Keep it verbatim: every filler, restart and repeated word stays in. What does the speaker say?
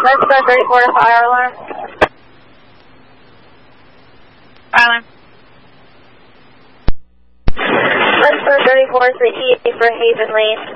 Let's go thirty-four to fire alarm. Fire alarm. Let's go thirty-four to E for Haven Lane.